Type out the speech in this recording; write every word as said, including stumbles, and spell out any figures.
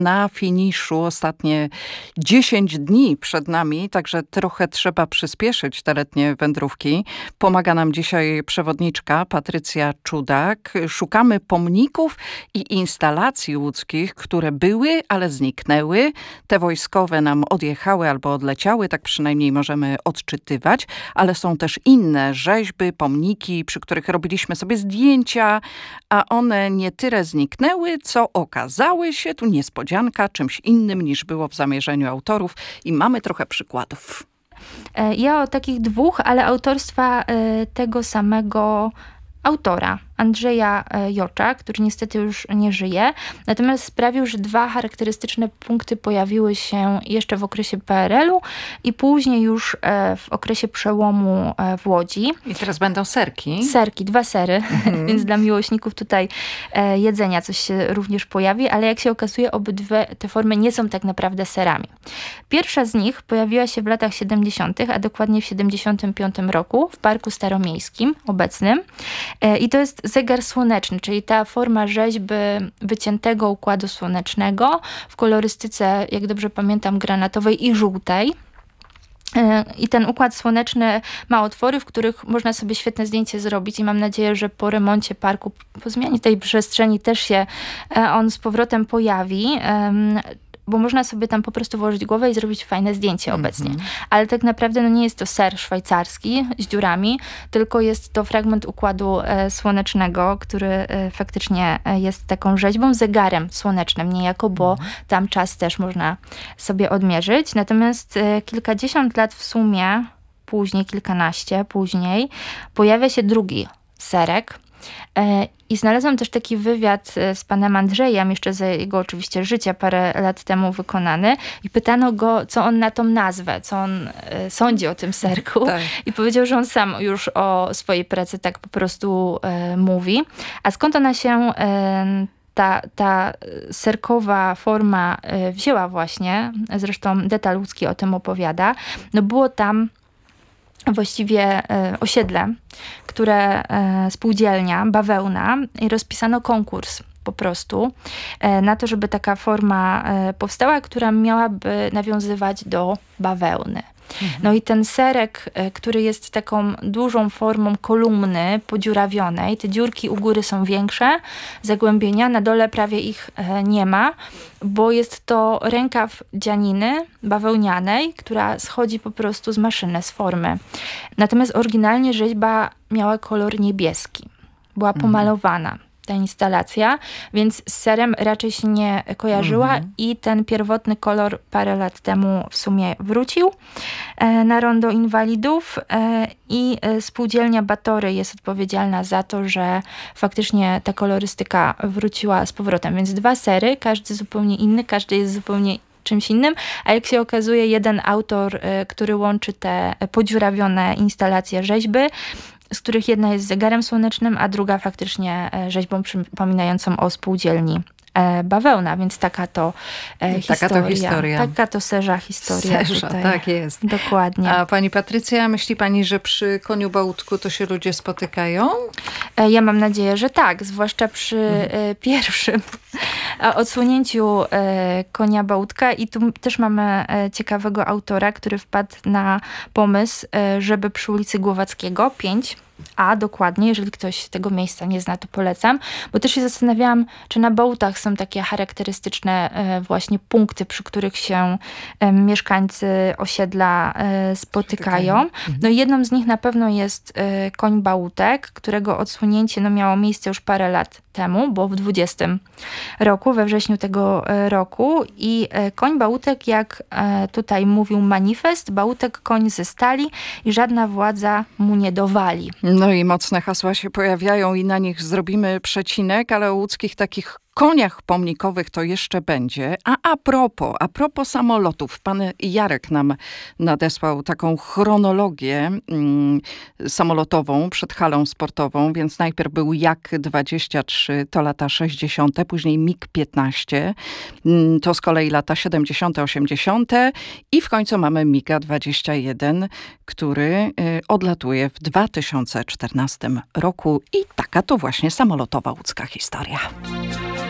Na finiszu ostatnie dziesięć dni przed nami, także trochę trzeba przyspieszyć te letnie wędrówki. Pomaga nam dzisiaj przewodniczka Patrycja Czudak. Szukamy pomników i instalacji łódzkich, które były, ale zniknęły. Te wojskowe nam odjechały albo odleciały, tak przynajmniej możemy odczytywać, ale są też inne rzeźby, pomniki, przy których robiliśmy sobie zdjęcia, a one nie tyle zniknęły, co okazały się tu niespodzianka czymś innym niż było w zamierzeniu autorów i mamy trochę przykładów. Ja o takich dwóch, ale autorstwa tego samego autora, Andrzeja Jocza, który niestety już nie żyje. Natomiast sprawił, że dwa charakterystyczne punkty pojawiły się jeszcze w okresie P R L-u i później już w okresie przełomu w Łodzi. I teraz będą serki. Serki, dwa sery, mhm. Więc dla miłośników tutaj jedzenia coś się również pojawi, ale jak się okazuje, obydwie te formy nie są tak naprawdę serami. Pierwsza z nich pojawiła się w latach siedemdziesiątych, a dokładnie w siedemdziesiątym piątym roku w Parku Staromiejskim obecnym. I to jest zegar słoneczny, czyli ta forma rzeźby wyciętego układu słonecznego w kolorystyce, jak dobrze pamiętam, granatowej i żółtej. I ten układ słoneczny ma otwory, w których można sobie świetne zdjęcie zrobić i mam nadzieję, że po remoncie parku, po zmianie tej przestrzeni też się on z powrotem pojawi, bo można sobie tam po prostu włożyć głowę i zrobić fajne zdjęcie obecnie. Mm-hmm. Ale tak naprawdę no nie jest to ser szwajcarski z dziurami, tylko jest to fragment układu e, słonecznego, który e, faktycznie jest taką rzeźbą, zegarem słonecznym niejako, bo mm-hmm. tam czas też można sobie odmierzyć. Natomiast e, kilkadziesiąt lat w sumie, później, kilkanaście później, pojawia się drugi serek. I znalazłam też taki wywiad z panem Andrzejem, jeszcze za jego oczywiście życia parę lat temu wykonany i pytano go, co on na tą nazwę, co on sądzi o tym serku. Tak. I powiedział, że on sam już o swojej pracy tak po prostu e, mówi. A skąd ona się e, ta, ta serkowa forma e, wzięła właśnie, zresztą Detal Łódzki o tym opowiada, no było tam właściwie e, osiedle, które e, spółdzielnia, bawełna i rozpisano konkurs po prostu e, na to, żeby taka forma e, powstała, która miałaby nawiązywać do bawełny. Mhm. No i ten serek, który jest taką dużą formą kolumny podziurawionej, te dziurki u góry są większe, zagłębienia, na dole prawie ich nie ma, bo jest to rękaw dzianiny bawełnianej, która schodzi po prostu z maszyny, z formy. Natomiast oryginalnie rzeźba miała kolor niebieski, była pomalowana. Mhm. Ta instalacja, więc z serem raczej się nie kojarzyła mm-hmm. i ten pierwotny kolor parę lat temu w sumie wrócił e, na Rondo Inwalidów e, i spółdzielnia Batory jest odpowiedzialna za to, że faktycznie ta kolorystyka wróciła z powrotem. Więc dwa sery, każdy zupełnie inny, każdy jest zupełnie czymś innym, a jak się okazuje, jeden autor, e, który łączy te podziurawione instalacje rzeźby, z których jedna jest zegarem słonecznym, a druga faktycznie rzeźbą przypominającą o spółdzielni bawełna, więc taka to e, taka historia. To historia. Taka to serza historia. Serza, tutaj. tak jest. Dokładnie. A pani Patrycja, myśli pani, że przy koniu Bałutku to się ludzie spotykają? E, ja mam nadzieję, że tak, zwłaszcza przy mhm. e, pierwszym odsłonięciu e, konia Bałutka i tu też mamy e, ciekawego autora, który wpadł na pomysł, e, żeby przy ulicy Głowackiego pięć A dokładnie, jeżeli ktoś tego miejsca nie zna, to polecam, bo też się zastanawiałam, czy na Bałutach są takie charakterystyczne e, właśnie punkty, przy których się e, mieszkańcy osiedla e, spotykają. No i jedną z nich na pewno jest e, koń Bałutek, którego odsłonięcie no, miało miejsce już parę lat temu, bo w dwudziestym roku, we wrześniu tego roku i e, koń Bałutek, jak e, tutaj mówił manifest, Bałutek koń ze stali i żadna władza mu nie dowali. No i mocne hasła się pojawiają i na nich zrobimy przecinek, ale o łódzkich takich koniach pomnikowych to jeszcze będzie. A a propos, a propos samolotów, pan Jarek nam nadesłał taką chronologię mm, samolotową przed halą sportową, więc najpierw był Jak dwadzieścia trzy, to lata sześćdziesiąte, później mig piętnaście, mm, to z kolei lata siedemdziesiąte, osiemdziesiąte i w końcu mamy miga dwadzieścia jeden, który y, odlatuje w dwa tysiące czternastym roku i taka to właśnie samolotowa łódzka historia.